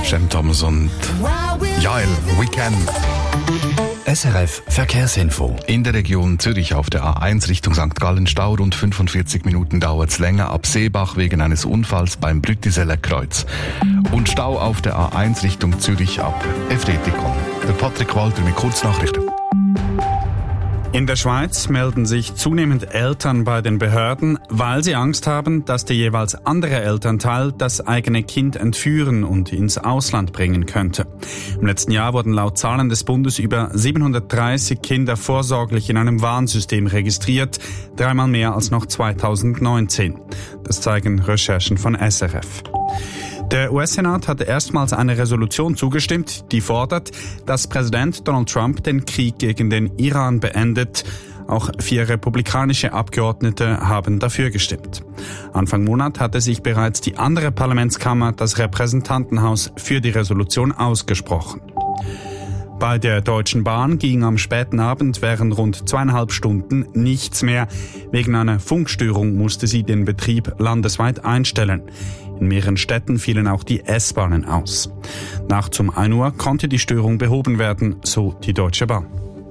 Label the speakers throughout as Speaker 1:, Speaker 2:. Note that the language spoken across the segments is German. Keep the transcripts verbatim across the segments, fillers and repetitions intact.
Speaker 1: Cem Thomas und Jael Weekend.
Speaker 2: S R F Verkehrsinfo.
Speaker 1: In der Region Zürich auf der A eins Richtung Sankt Gallen Stau. Rund fünfundvierzig Minuten dauert es länger ab Seebach wegen eines Unfalls beim Brüttiseller Kreuz. Und Stau auf der A eins Richtung Zürich ab Efretikon. Der Patrick Walter mit Kurznachrichten.
Speaker 3: In der Schweiz melden sich zunehmend Eltern bei den Behörden, weil sie Angst haben, dass der jeweils andere Elternteil das eigene Kind entführen und ins Ausland bringen könnte. Im letzten Jahr wurden laut Zahlen des Bundes über siebenhundertdreißig Kinder vorsorglich in einem Warnsystem registriert, dreimal mehr als noch zweitausendneunzehn. Das zeigen Recherchen von S R F. Der U S-Senat hatte erstmals eine Resolution zugestimmt, die fordert, dass Präsident Donald Trump den Krieg gegen den Iran beendet. Auch vier republikanische Abgeordnete haben dafür gestimmt. Anfang Monat hatte sich bereits die andere Parlamentskammer, das Repräsentantenhaus, für die Resolution ausgesprochen. Bei der Deutschen Bahn ging am späten Abend während rund zweieinhalb Stunden nichts mehr. Wegen einer Funkstörung musste sie den Betrieb landesweit einstellen. In mehreren Städten fielen auch die S-Bahnen aus. Nachts um ein Uhr konnte die Störung behoben werden, so die Deutsche Bahn.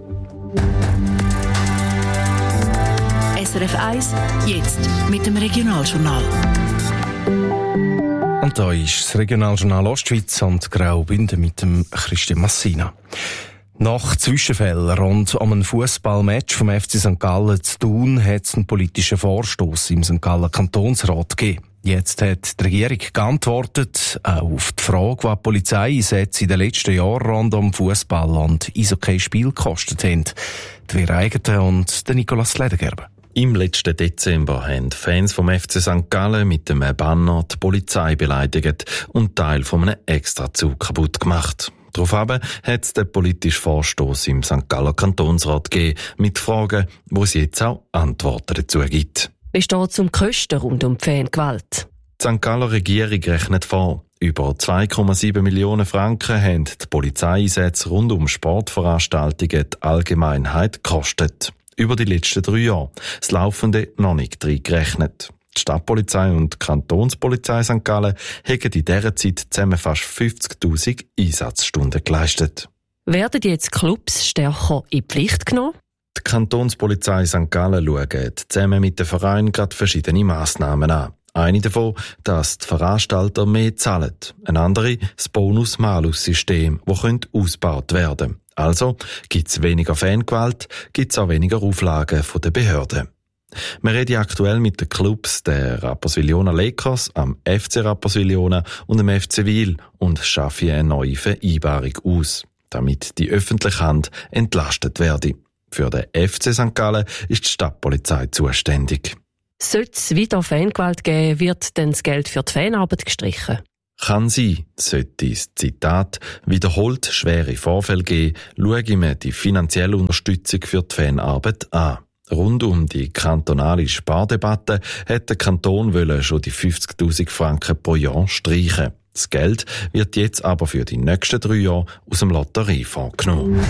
Speaker 4: S R F eins, jetzt mit dem Regionaljournal.
Speaker 2: Und da ist das Regionaljournal Ostschweiz und Graubünden mit dem Christian Massina. Nach Zwischenfällen rund um ein Fußballmatch vom F C Sankt Gallen zu Thun hat es einen politischen Vorstoss im Sankt Gallen Kantonsrat gegeben. Jetzt hat die Regierung geantwortet, auch auf die Frage, was die Polizeieinsätze in den letzten Jahren rund um Fußball und Eishockey-Spiel gekostet haben. Die Vera Eigeten und der Nikolaus Ledergerber.
Speaker 5: Im letzten Dezember haben Fans vom F C Sankt Gallen mit dem Banner die Polizei beleidigt und Teil von einem Extrazug kaputt gemacht. Daraufhin hat es den politischen Vorstoss im Sankt Galler Kantonsrat gegeben, mit Fragen, wo es jetzt auch Antworten dazu gibt.
Speaker 6: Wie steht es um die Kosten rund um die Fangewalt?
Speaker 5: Die Sankt Galler Regierung rechnet vor. Über zwei Komma sieben Millionen Franken haben die Polizeieinsätze rund um Sportveranstaltungen die Allgemeinheit gekostet. Über die letzten drei Jahre. Das Laufende noch nicht reingerechnet. Die Stadtpolizei und die Kantonspolizei Sankt Gallen haben in dieser Zeit zusammen fast fünfzigtausend Einsatzstunden geleistet.
Speaker 6: Werden jetzt Clubs stärker in die Pflicht genommen?
Speaker 5: Die Kantonspolizei Sankt Gallen schaut zusammen mit den Vereinen gerade verschiedene Massnahmen an. Eine davon, dass die Veranstalter mehr zahlen. Eine andere, das Bonus-Malus-System, das ausgebaut werden könnte. Also gibt es weniger Fangewalt, gibt es auch weniger Auflagen von den Behörden. Wir reden aktuell mit den Clubs der Rapperswil-Jona Lakers, am F C Rapperswil-Jona und dem F C Wil und schaffen eine neue Vereinbarung aus, damit die öffentliche Hand entlastet werde. Für den F C Sankt Gallen ist die Stadtpolizei zuständig.
Speaker 6: Sollte es weiter Fangewalt geben, wird dann das Geld für die Fanarbeit gestrichen?
Speaker 5: Kann sein, sollte es, Zitat, wiederholt schwere Vorfälle geben, schaue ich mir die finanzielle Unterstützung für die Fanarbeit an. Rund um die kantonale Spardebatte hat der Kanton wollen schon die fünfzigtausend Franken pro Jahr streichen. Das Geld wird jetzt aber für die nächsten drei Jahre aus dem Lotteriefonds genommen.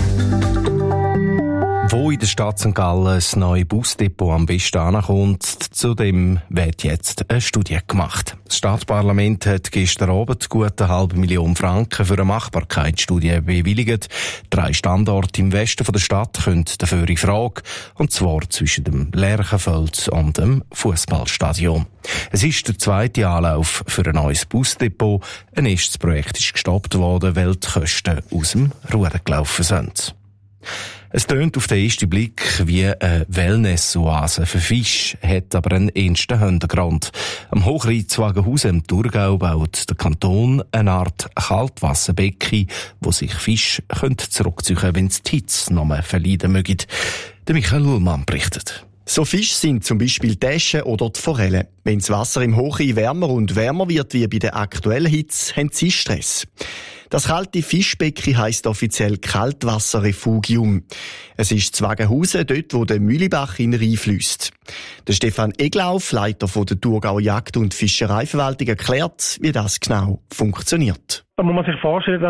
Speaker 2: Wo in der Stadt Sankt Gallen das neue Busdepot am besten ankommt, zudem wird jetzt eine Studie gemacht. Das Stadtparlament hat gestern Abend gut eine halbe Million Franken für eine Machbarkeitsstudie bewilligt. Drei Standorte im Westen der Stadt kommen dafür in Frage, und zwar zwischen dem Lerchenfeld und dem Fußballstadion. Es ist der zweite Anlauf für ein neues Busdepot. Ein erstes Projekt ist gestoppt worden, weil die Kosten aus dem Ruder gelaufen sind. Es tönt auf den ersten Blick wie eine Wellness-Oase für Fisch, hat aber einen ernsten Hintergrund. Am Hochreizwagenhausen im Thurgau baut der Kanton eine Art Kaltwasserbecken, wo sich Fische zurückziehen können, wenn sie die Hitze noch mehr verleiden mögen. Der Michael Ullmann berichtet.
Speaker 7: So Fische sind zum Beispiel die Äsche oder die Forellen. Wenn das Wasser im Hochrhein wärmer und wärmer wird wie bei der aktuellen Hitze, haben sie Stress. Das kalte Fischbecken heisst offiziell Kaltwasserrefugium. Es ist Zwagenhausen, dort wo der Mühlibach in den Rhein fliesst. Der Stefan Eglauf, Leiter von der Thurgauer Jagd- und Fischereiverwaltung, erklärt, wie das genau funktioniert.
Speaker 8: Da muss man sich vorstellen, dass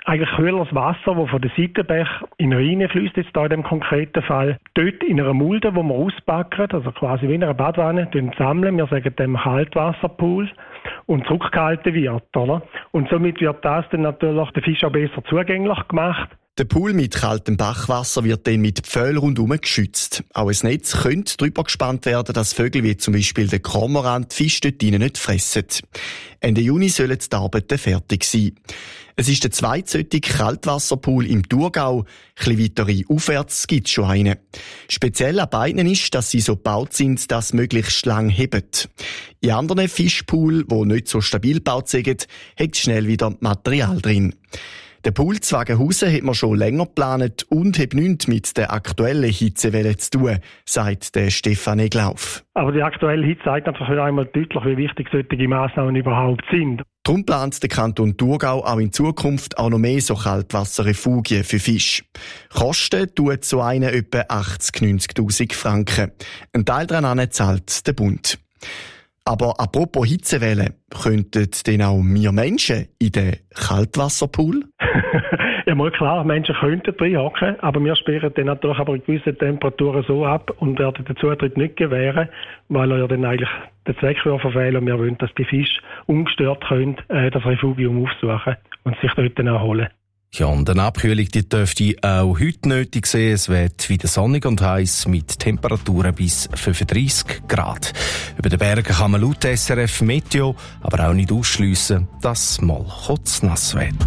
Speaker 8: eigentlich kühleres Wasser, das von den Seitenbächen in den Rhein fließt, jetzt da in dem konkreten Fall. Dort in einer Mulde, die wir auspacken, also quasi wie in einer Badwanne, sammeln, wir sagen dem Kaltwasserpool, und zurückgehalten wird. Oder? Und somit wird das dann natürlich den Fisch auch besser zugänglich gemacht.
Speaker 7: Der Pool mit kaltem Bachwasser wird dann mit Pfählen rundum geschützt. Auch ein Netz könnte drüber gespannt werden, dass Vögel wie zum Beispiel der Kormoran die Fische dort drinnen nicht fressen. Ende Juni sollen die Arbeiten fertig sein. Es ist der zweite Kaltwasserpool im Thurgau. Ein bisschen weiter aufwärts gibt es schon einen. Speziell an beiden ist, dass sie so gebaut sind, dass sie möglichst lang heben. In anderen Fischpools, die nicht so stabil gebaut sind, hat schnell wieder Material drin. Der Pool Zwagenhausen hat man schon länger geplant und hat nichts mit der aktuellen Hitzewelle zu tun, sagt der Stefan Eglauf.
Speaker 8: Aber die aktuelle Hitze zeigt einfach wieder einmal deutlich, wie wichtig solche Massnahmen überhaupt sind.
Speaker 7: Darum plant der Kanton Thurgau auch in Zukunft auch noch mehr so Kaltwasserrefugien für Fisch. Kosten tut so eine etwa achtzig bis neunzigtausend Franken. Ein Teil daran zahlt der Bund. Aber apropos Hitzewelle, könnten denn auch wir Menschen in den Kaltwasserpool?
Speaker 8: Ja, mal klar, Menschen könnten reinhocken, aber wir sperren dann natürlich aber gewisse Temperaturen so ab und werden den Zutritt nicht gewähren, weil er ja dann eigentlich den Zweck verfehlen und wir wollen, dass die Fische ungestört können, äh, das Refugium aufsuchen und sich dort dann erholen.
Speaker 2: Ja, und eine Abkühlung die dürfte auch heute nötig sein. Es wird wieder sonnig und heiß mit Temperaturen bis fünfunddreissig Grad. Über den Bergen kann man laut S R F Meteo aber auch nicht ausschliessen, dass mal kurz nass wird.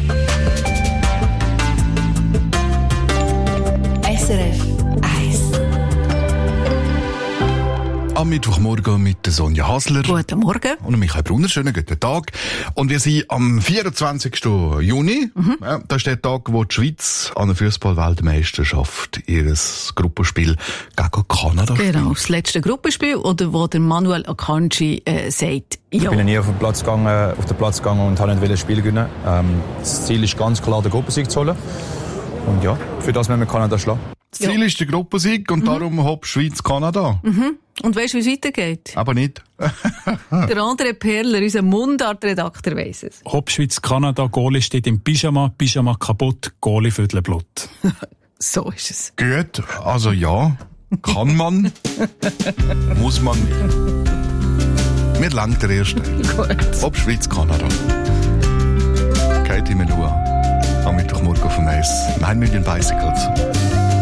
Speaker 4: S R F eins.
Speaker 1: Am Mittwochmorgen mit der Sonja Hasler.
Speaker 9: Guten Morgen.
Speaker 1: Und Michael Brunner. Schönen guten Tag. Und wir sind am vierundzwanzigsten Juni. Mhm. Ja, das ist der Tag, wo die Schweiz an der Fußball-Weltmeisterschaft ihr Gruppenspiel gegen Kanada spielt.
Speaker 9: Genau, das letzte Gruppenspiel, oder wo der Manuel Akanji äh, sagt, ja.
Speaker 10: Ich bin ja nie auf den Platz gegangen, auf den Platz gegangen und habe nicht das Spiel gewinnen. Ähm, das Ziel ist ganz klar, den Gruppensieg zu holen. Und ja, für das müssen wir Kanada schlagen.
Speaker 1: Das Ziel ja. ist der Gruppensieg und mhm. darum hopp Schweiz-Kanada.
Speaker 9: Mhm. Und weißt du, wie es weitergeht?
Speaker 1: Aber nicht.
Speaker 9: Der André Perler, unser Mundart-Redakteur, weiss es.
Speaker 3: Hopp Schweiz-Kanada, Goalie steht im Pyjama, Pyjama kaputt, Goalie Viertelblut.
Speaker 9: So ist es.
Speaker 1: Gut, also ja, kann man, muss man nicht. Mir langt der erste.
Speaker 9: Gut.
Speaker 1: Hopp Schweiz-Kanada. Katie Melua. Am Mittwochmorgen auf dem Eis. nine Million Bicycles.